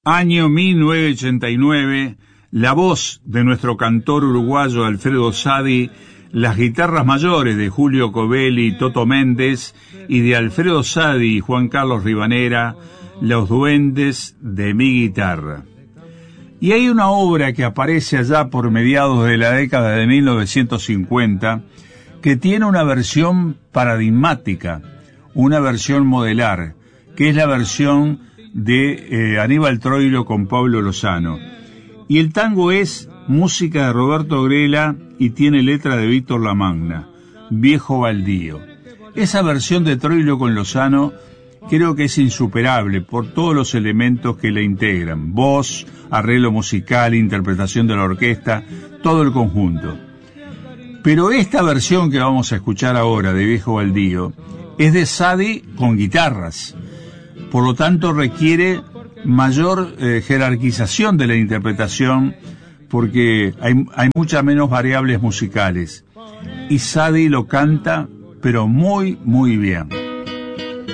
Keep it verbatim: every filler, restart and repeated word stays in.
Año mil novecientos ochenta y nueve, la voz de nuestro cantor uruguayo Alfredo Sadi, las guitarras mayores de Julio Covelli y Toto Méndez, y de Alfredo Sadi y Juan Carlos Ribanera, Los Duendes de mi guitarra. Y hay una obra que aparece allá por mediados de la década de mil novecientos cincuenta, que tiene una versión paradigmática, una versión modelar, que es la versión de eh, Aníbal Troilo con Pablo Lozano. Y el tango es música de Roberto Grela y tiene letra de Víctor Lamagna, Viejo Baldío. Esa versión de Troilo con Lozano creo que es insuperable por todos los elementos que la integran: voz, arreglo musical, interpretación de la orquesta, todo el conjunto. Pero esta versión que vamos a escuchar ahora de Viejo Baldío es de Sadi con guitarras. Por lo tanto, requiere mayor eh, jerarquización de la interpretación porque hay, hay muchas menos variables musicales. Y Sadi lo canta, pero muy, muy bien.